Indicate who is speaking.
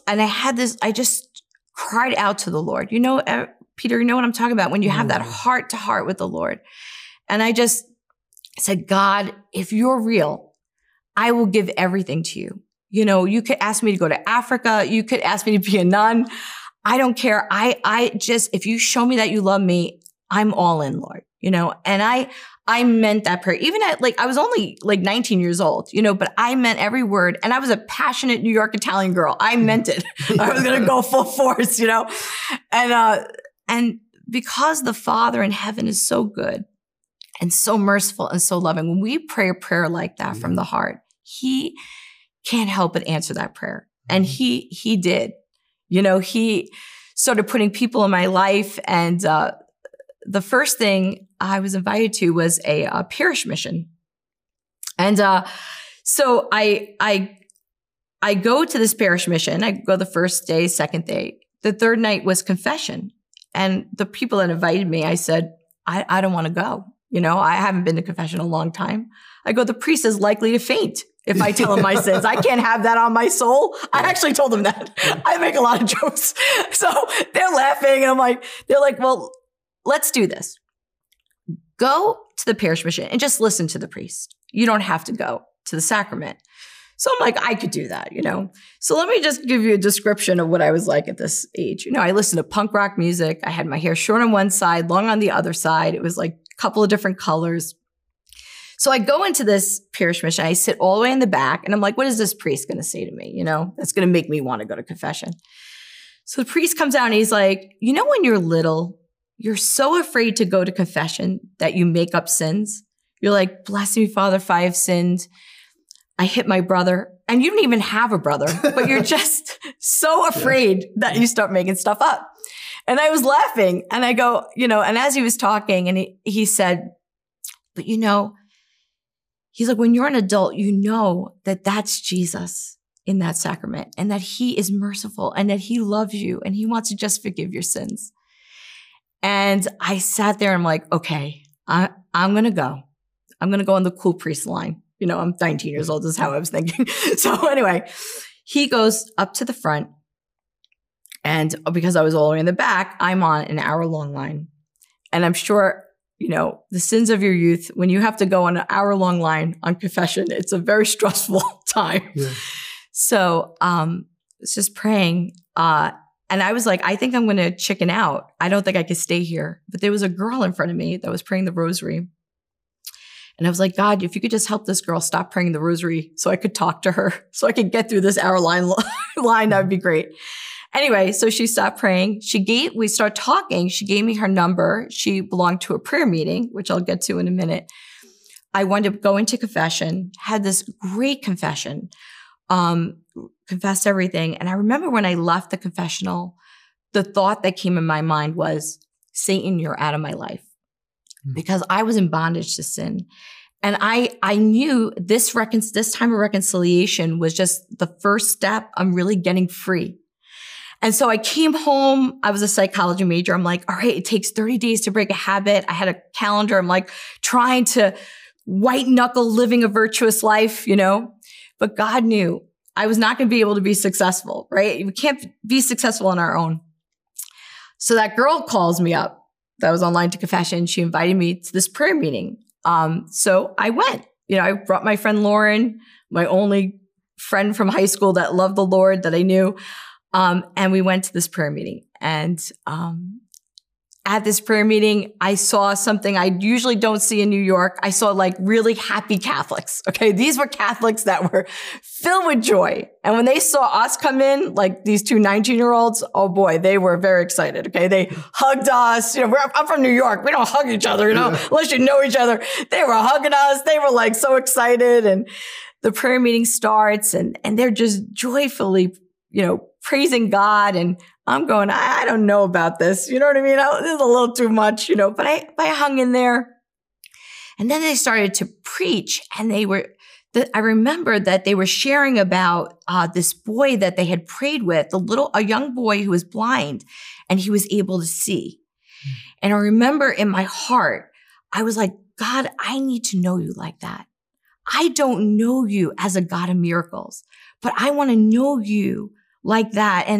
Speaker 1: and I just cried out to the Lord. You know, Peter, you know what I'm talking about when you have that heart to heart with the Lord. And I just said, God, if you're real, I will give everything to you. You know, you could ask me to go to Africa. You could ask me to be a nun. I don't care. I just, if you show me that you love me, I'm all in, Lord, you know, and I meant that prayer. Even at I was only 19 years old, you know, but I meant every word. And I was a passionate New York Italian girl. I meant it. I was going to go full force, you know, and because the Father in heaven is so good and so merciful and so loving, when we pray a prayer like that from the heart, he can't help but answer that prayer. And he did, you know, he started putting people in my life. And, the first thing I was invited to was a parish mission. And, so I go to this parish mission. I go the first day, second day. The third night was confession. And the people that invited me, I said, I don't want to go. You know, I haven't been to confession in a long time. I go, the priest is likely to faint if I tell him my sins. I can't have that on my soul. I actually told them that. I make a lot of jokes. So they're laughing. And they're like, well, let's do this. Go to the parish mission and just listen to the priest. You don't have to go to the sacrament. So I'm like, I could do that, you know? So let me just give you a description of what I was like at this age. You know, I listened to punk rock music. I had my hair short on one side, long on the other side. It was like a couple of different colors. So I go into this parish mission. I sit all the way in the back and I'm like, what is this priest going to say to me? You know, that's going to make me want to go to confession. So the priest comes out and he's like, you know, when you're little, you're so afraid to go to confession that you make up sins. You're like, bless me, Father, if I have sinned. I hit my brother. And you don't even have a brother, but you're just so afraid that you start making stuff up. And I was laughing and I go, you know, and as he was talking and he said, but you know, he's like, when you're an adult, you know that that's Jesus in that sacrament and that he is merciful and that he loves you and he wants to just forgive your sins. And I sat there and I'm like, okay, I'm going to go. I'm going to go on the cool priest line. You know, I'm 19 years old. This is how I was thinking. So anyway, he goes up to the front. And because I was all the way in the back, I'm on an hour-long line. And I'm sure, you know, the sins of your youth, when you have to go on an hour-long line on confession, it's a very stressful time. Yeah. So it's just praying. And I was like, I think I'm going to chicken out. I don't think I could stay here. But there was a girl in front of me that was praying the rosary. And I was like, God, if you could just help this girl stop praying the rosary so I could talk to her, so I could get through this hour line, that would be great. Anyway, so she stopped praying. We started talking. She gave me her number. She belonged to a prayer meeting, which I'll get to in a minute. I wound up going to confession, had this great confession, confessed everything. And I remember when I left the confessional, the thought that came in my mind was, Satan, you're out of my life. Because I was in bondage to sin. And I knew this time of reconciliation was just the first step. I'm really getting free. And so I came home. I was a psychology major. I'm like, all right, it takes 30 days to break a habit. I had a calendar. I'm like trying to white knuckle living a virtuous life, you know, but God knew I was not going to be able to be successful, right? We can't be successful on our own. So that girl calls me up that was online to confession. She invited me to this prayer meeting. So I went, you know, I brought my friend Lauren, my only friend from high school that loved the Lord that I knew. And we went to this prayer meeting. And at this prayer meeting, I saw something I usually don't see in New York. I saw like really happy Catholics. Okay. These were Catholics that were filled with joy. And when they saw us come in, like these two 19-year-olds, oh boy, they were very excited. Okay. They hugged us. You know, I'm from New York. We don't hug each other, you know, unless you know each other. They were hugging us. They were like so excited. And the prayer meeting starts and they're just joyfully, you know, praising God. And I'm going, I don't know about this. You know what I mean? This is a little too much, you know, but I hung in there. And then they started to preach and I remember that they were sharing about this boy that they had prayed with, a young boy who was blind and he was able to see. And I remember in my heart, I was like, God, I need to know you like that. I don't know you as a God of miracles, but I want to know you like that. And